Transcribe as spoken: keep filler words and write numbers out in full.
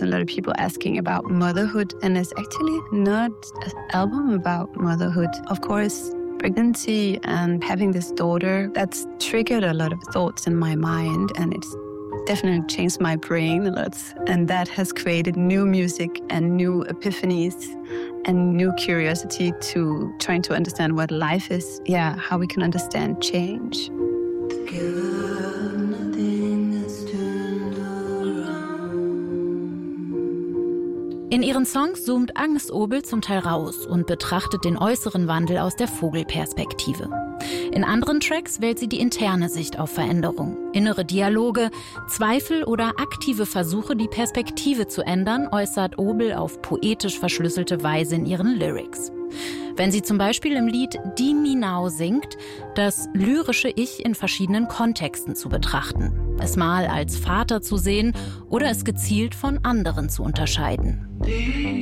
lot of people asking about motherhood, and it's actually not an album about motherhood. Of course, pregnancy and having this daughter, that's triggered a lot of thoughts in my mind, and it's definitely changed my brain a lot. And that has created new music and new epiphanies and new curiosity to trying to understand what life is. Yeah, how we can understand change. In ihren Songs zoomt Agnes Obel zum Teil raus und betrachtet den äußeren Wandel aus der Vogelperspektive. In anderen Tracks wählt sie die interne Sicht auf Veränderung. Innere Dialoge, Zweifel oder aktive Versuche, die Perspektive zu ändern, äußert Obel auf poetisch verschlüsselte Weise in ihren Lyrics. Wenn sie zum Beispiel im Lied Die Minau singt, das lyrische Ich in verschiedenen Kontexten zu betrachten, es mal als Vater zu sehen oder es gezielt von anderen zu unterscheiden.